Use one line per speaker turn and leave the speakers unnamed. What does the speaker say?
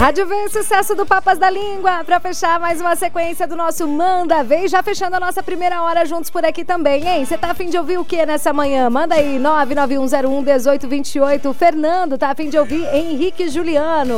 Rádio V, sucesso do Papas da Língua, pra fechar mais uma sequência do nosso Manda Ver, já fechando a nossa primeira hora juntos por aqui também, hein? Você tá a fim de ouvir o que nessa manhã? Manda aí, 991011828. O Fernando tá a fim de ouvir Henrique Juliano.